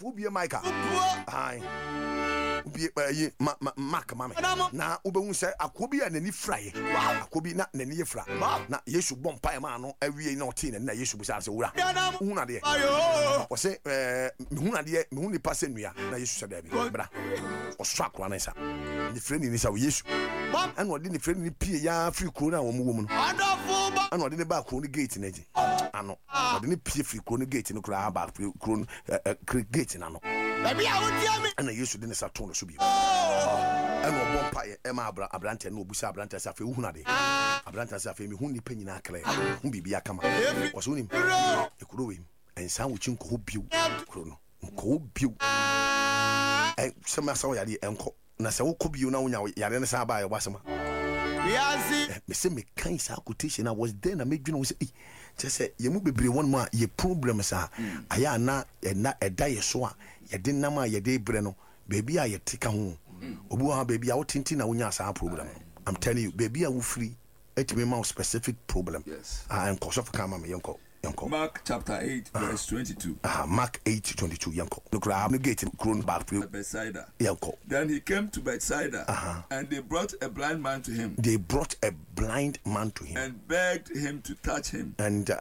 afo bie Micah ai bie Mark mame na obehu se akobi a nani fraye akobi na nani ye fra na Yesu bom pae ma no awie na oti na Yesu busa se wura huna de o se huna de me huni passe nua na Yesu se da bi bra o so akwa na sa ni freni ni sa wo Yesu an odi ni freni ni pie ya free kro na wo mu no an odi ni ba kro ni gate na ji ano odi ni pie free kro ni gate ni kro ba kro gate na no baby a wotia me ana Yesu de ne sa ton so bi ana obon pae e ma abrante na obusa abrante sa fe huna de abrante sa fe mi hu ni panyina akle hu bibia kama waso ni ekuro we ensan wo chinko ho biu kro no nko biu sema sa wo yade enko na se wo ko biu na wo nya yade ne sa ba ye wasema me se me kan sa quotation I was there na me dwene wo se say ye mu bebre won ma ye problem sa aya na eda ye so a ye de nam a ye de bre no baby a ye tika ho obu ha baby a wo tinti na wo nya sa problem I'm telling you baby a wo free etime ma specific problem and cause of kama me yanko Mark chapter 8 verse 22 Mark 8:22 yanko look ra have gate grown back Bethsaida yanko then he came to Bethsaida and they brought a blind man to him and begged him to touch him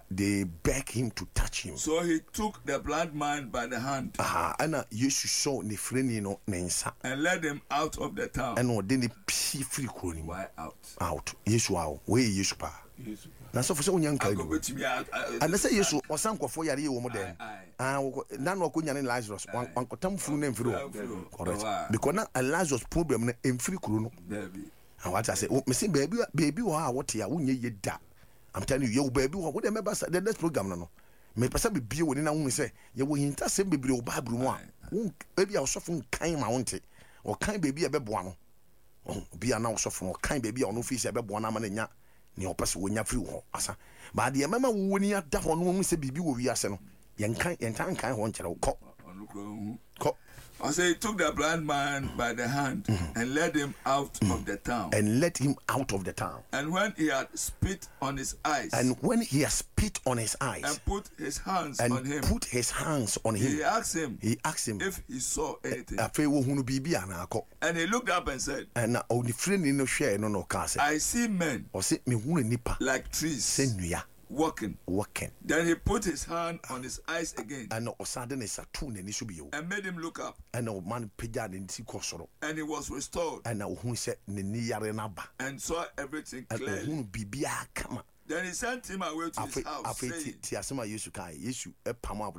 so he took the blind man by the hand ana Yesu saw ni freni no nensa and led him out of the town and o de ni pie free kroni why out Yesu awo we Yesu pa na so for so nyanka and say Yesu osankofo yare wo mo den na no ko nyane Lazarus wankotam furu na mfiri correct because na Lazarus problem na emfiri kuro no and what I say me say baby wo a wote ya wonye yeda I'm telling you baby wo de member the next program no me pesa be bie woni na hu say ye wo hinta sem bebre o Bible mu a won baby a osofo nkan ma wonte o kan baby e beboa no bia na osofo no kan baby a ono fi se beboa na ma na nya ni opase wonya free ho asa ba de mama woni ada ho no hu se bibi wo wi ase no yenkan kan ho nkere ko I say he took the blind man by the hand and led him out of the town. And when he had spit on his eyes. And put his hands on him. He asked him if he saw anything. And he looked up and said, I see men like trees walking. Then he put his hand on his eyes again and made him look up. And he was restored and saw everything clearly. Then he sent him away to his house, saying,